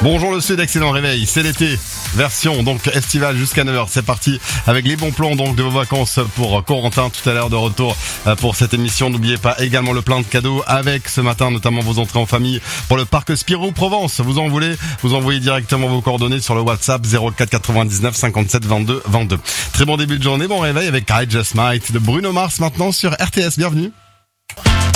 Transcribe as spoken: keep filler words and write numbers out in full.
Bonjour le Sud, excellent réveil, c'est l'été, version donc estivale jusqu'à neuf heures, c'est parti avec les bons plans donc de vos vacances pour Corentin tout à l'heure de retour pour cette émission. N'oubliez pas également le plein de cadeaux avec ce matin notamment vos entrées en famille pour le parc Spirou Provence. Vous en voulez, vous envoyez directement vos coordonnées sur le WhatsApp zéro quatre quatre-vingt-dix-neuf cinquante-sept vingt-deux vingt-deux. Très bon début de journée, bon réveil avec I Just Might de Bruno Mars maintenant sur R T S, bienvenue.